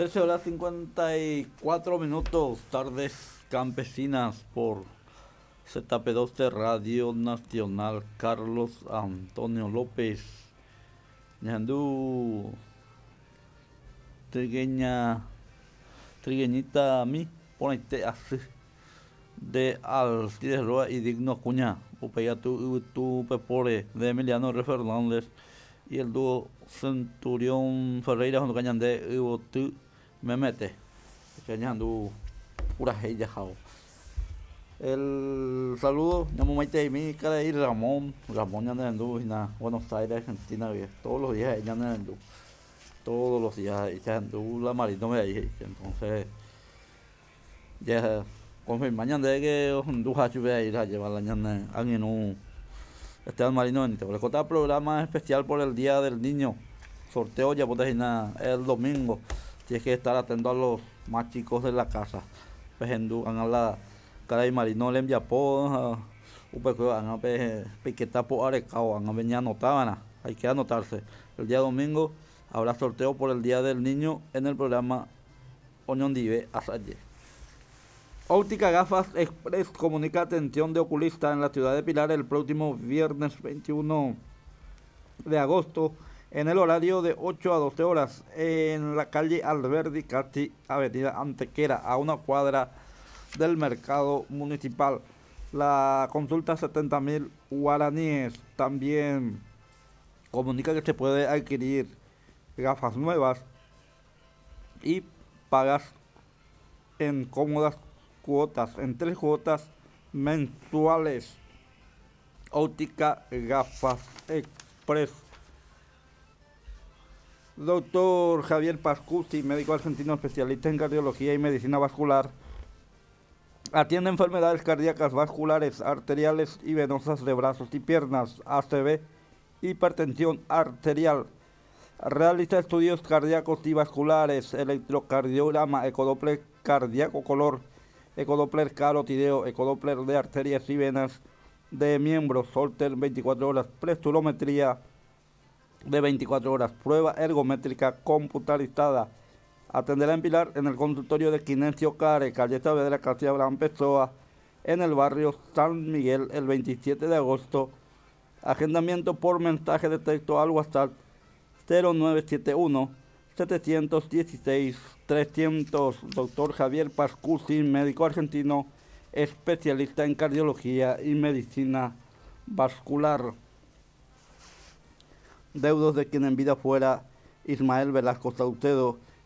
13 horas 54 minutos, tardes campesinas por ZP12 Radio Nacional. Carlos Antonio López, Ñandú, Trigueñita a mí, ponete así, de Alcides Roa y Digno Cuña, Upeya tu Pepore, de Emiliano R. Fernández, y el dúo Centurión Ferreira junto con Ñandé Ivo Tu Memete, que Ñandú pura heya jao. El saludo, llamo Maite y mi cara y Ramón Ñandú, Buenos Aires, Argentina, todos los días Ñandú. Todos los días echando la marina me ahí, entonces ya confirma de que un dujacho ve a ir a llevar la ñana alguien un Esteban Marino en te contar programa especial por el Día del Niño, sorteo ya puedes el domingo, tienes que estar atento a los más chicos de la casa, pues en la cara y Marino le envía por van a piquetar por arecao, van a venir anotaban, hay que anotarse el día domingo. Habrá sorteo por el Día del Niño en el programa Unión Dive Asalle. Óptica Gafas Express comunica atención de oculista en la ciudad de Pilar el próximo viernes 21 de agosto en el horario de 8 a 12 horas en la calle Alberdi Casti, avenida Antequera, a una cuadra del mercado municipal. La consulta 70.000 guaraníes. También comunica que se puede adquirir gafas nuevas y pagas en cómodas cuotas, en 3 cuotas mensuales. Óptica Gafas Express. Doctor Javier Pascusi, médico argentino especialista en cardiología y medicina vascular, atiende enfermedades cardíacas, vasculares, arteriales y venosas de brazos y piernas, ACV, hipertensión arterial. Realiza estudios cardíacos y vasculares, electrocardiograma, ecodoppler cardíaco color, ecodoppler carotideo, ecodoppler de arterias y venas de miembros, Holter 24 horas, presturometría de 24 horas, prueba ergométrica computarizada. Atenderá en Pilar en el consultorio de Quinesio Care, calle Saavedra, Casi Abraham Pessoa, en el barrio San Miguel, el 27 de agosto. Agendamiento por mensaje de texto al WhatsApp 0971 716 300. Doctor Javier Pascusi, médico argentino, especialista en cardiología y medicina vascular. Deudos de quien en vida fuera Ismael Velasco Saucedo,